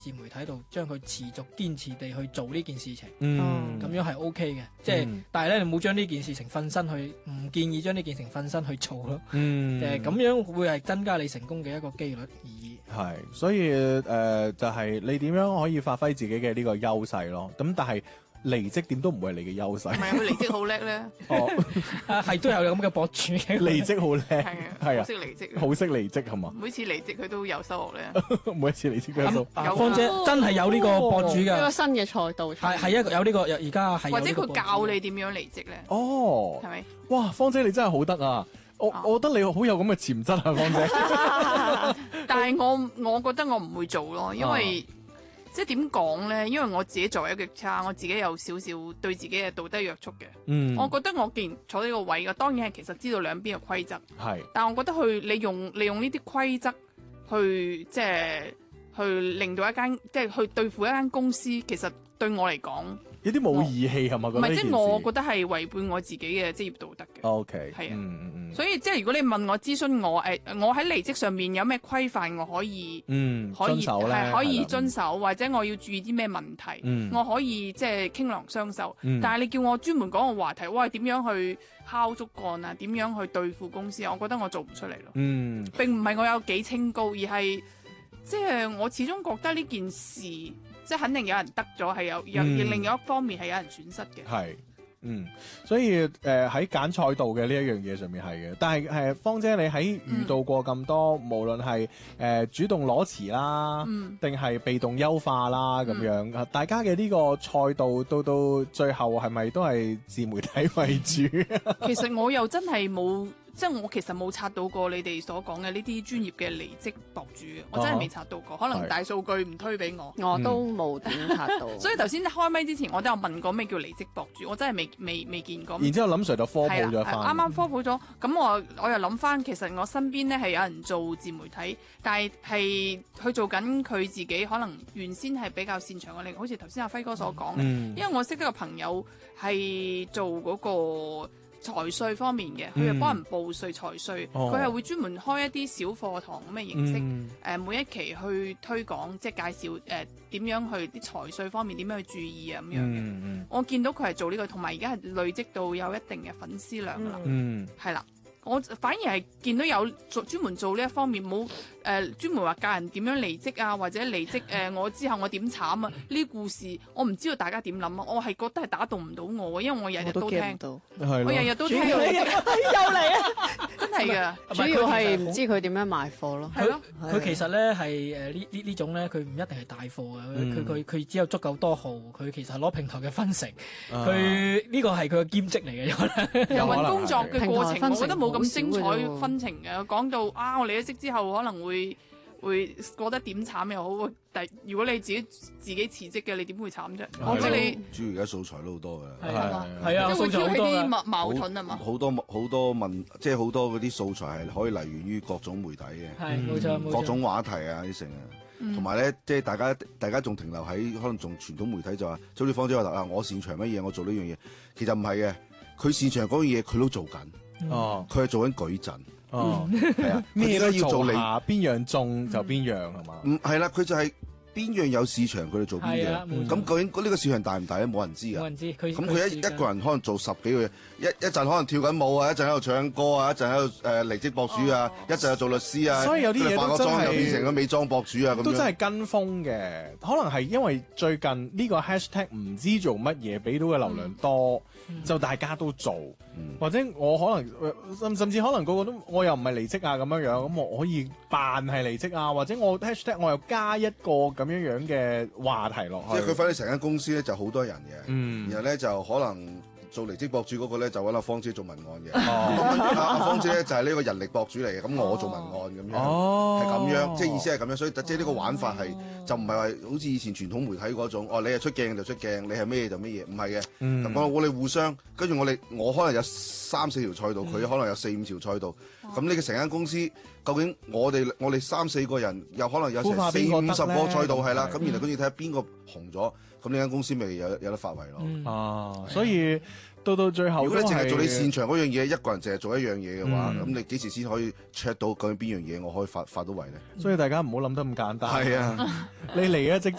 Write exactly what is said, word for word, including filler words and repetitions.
自媒體度將佢持續堅持地去做呢件事情， 嗯， 咁樣係 O K 嘅，即係、嗯、但係咧你冇將呢件事情瞓身去，唔建議將呢件事情瞓身去做咯， 嗯， 誒咁樣會係增加你成功嘅一個機率而已。 係，所以誒、呃、就係、是、你點樣可以發揮自己嘅呢個優勢咯，咁但係離職點都唔會係你嘅優勢。 唔係佢離職好叻咧。 哦， 啊係都有咁嘅博主嘅。 離職好叻， 係啊， 係啊， 好識離職， 好識離職係嘛？ 每次離職佢都有收穫咧。 每一次離職都有收穫。 有芳姐真係有呢個博主一個㗎， 新嘅賽道出現， 係係一個有呢個而家係有或者呢個博主佢教你點樣離職咧， 哦， 係咪？ 哇，芳姐你真係好得啊！我啊我覺得你好有咁嘅潛質啊，芳姐。 但係我我覺得我唔會做咯，因為、 啊即係點講咧？因為我自己作為一個差，我自己有少少對自己嘅道德約束嘅。 嗯， 我覺得我既然坐呢個位嘅，當然係其實知道兩邊嘅規則， 係， 但我覺得去利用利用呢啲規則去即係去令到一間即係去對付一間公司，其實對我嚟講有啲冇義氣係咪？ 唔係，即係我覺得係違背我自己嘅職業道德嘅。 O K， 係啊， 嗯嗯嗯， 所以即係如果你問我諮詢我誒，我喺離職上面有咩規範我可以嗯可以遵守咧係可以係啦遵守，或者我要注意啲咩問題， 嗯我可以即係傾囊相授。 嗯但係你叫我專門講個話題，哇點樣去敲竹槓啊？點樣去對付公司啊？我覺得我做唔出嚟咯。 嗯並唔係我有幾清高，而係即係我始終覺得呢件事，即係肯定有人得咗，係有有、 嗯另一方面係有人損失嘅。 係。嗯，所以誒喺揀賽道嘅呢一樣嘢上面係嘅，但係誒芳姐你喺遇到過咁多， 嗯、 無論係誒主動裸辭啦，定係、嗯、被動優化啦咁樣，嗯、大家嘅呢個賽道到到最後係咪都係自媒體為主？ 其實我又真係冇。即係我其實冇刷到過你哋所講嘅呢啲專業嘅離職博主，我真係未刷到過。可能大數據唔推俾我， 我都冇點刷到。 所以頭先開咪之前，我都有問過咩叫離職博主，我真係未未未見過。 然之後林 Sir 就科普咗翻， 啱啱科普咗。咁我我又諗翻，其實我身邊咧係有人做自媒體，但係係佢做緊佢自己可能原先係比較擅長嘅領域，好似頭先阿輝哥所講嘅。 嗯、 因為我識得個朋友係做嗰個財稅方面嘅，佢係幫人報稅財稅，佢係、哦、會專門開一啲小課堂咁嘅形式，誒、嗯呃、每一期去推廣，即係介紹誒點樣去啲財稅方面點樣去注意啊咁樣嘅。嗯、我見到佢係做呢、這個，同埋而家係累積到有一定嘅粉絲量啦，係啦、嗯。我反而係見到有做專門做呢一方面，冇誒專門話教人點樣離職啊，或者離職誒、呃、我之後我點慘啊？呢啲故事我唔知道大家點諗啊！我係覺得係打動唔到我，因為我日日都聽， 都我日日都聽， 又嚟啊！ 真係噶， 主要係唔知佢點樣賣貨咯。 係咯，佢其實咧係誒呢呢呢種咧，佢唔一定係帶貨嘅，佢佢佢只有足夠多號，佢其實攞平台嘅分成，佢呢個係佢嘅兼職嚟嘅，可能營運工作嘅過程，我覺得冇咁精彩分情嘅。講到啊，我離咗職之後可能會會過得點慘又好，但如果你自己自己辭職嘅，你點會慘啫？我覺得你主要而家素材都好多㗎， 係啊，係啊， 即係會挑起啲矛矛盾啊嘛。 好多好多問，即係好多嗰啲素材係可以來源於各種媒體嘅， 係冇錯冇錯， 各種話題啊啲成啊。同埋咧，即係大家大家仲停留喺可能仲傳統媒體就話，好似芳姐話啊，我擅長乜嘢，我做呢樣嘢，其實唔係嘅，佢擅長嗰樣嘢佢都做緊，哦，佢係做緊矩陣， 哦，係啊，咩都要做下，邊樣中就邊樣係嘛？ 嗯，係啦，佢就係。邊樣有市場，佢哋做邊樣。咁究竟呢個市場大唔大咧？冇人知㗎。 冇人知。佢咁佢一一個人可能做十幾個月，一一陣可能跳緊舞啊，一陣喺度唱歌啊，一陣喺度誒離職博主啊，一陣又做律師啊。 所以有啲嘢都真係又變成咗美妝博主啊，咁都真係跟風嘅。可能係因為最近呢個 hashtag 唔知做乜嘢，俾到嘅流量多，就大家都做。或者我可能甚甚至可能個個都我又唔係離職啊咁樣樣，咁我可以扮係離職啊，或者我 hashtag 我又加一個。咁樣樣嘅話題落去， 即係佢反正成間公司咧就好多人嘅，嗯、然後咧就可能做離職博主嗰個咧就揾阿芳姐做文案嘅，阿阿芳姐咧就係呢個人力博主嚟嘅，咁我做文案咁樣，係咁、哦、樣，即係意思係咁樣，所以即係呢個玩法係、哦、就唔係話好似以前傳統媒體嗰種，哦你係出鏡就出鏡，你係咩就咩嘢，唔係嘅，咁我我哋互相，跟住我哋我可能有三四條賽道，佢、嗯、可能有四五條賽道，咁呢個成間公司。究竟我哋我哋三四個人有可能有成四五十個賽道係啦，咁然後跟住睇下邊個紅咗，咁呢間公司咪有有得發圍咯。 啊，所以到到最後， 如果你淨係做你擅長嗰樣嘢，一個人淨係做一樣嘢嘅話，咁你幾時先可以 check 到究竟邊樣嘢我可以發發到圍咧？ 所以大家唔好諗得咁簡單。 係啊， 你離咗職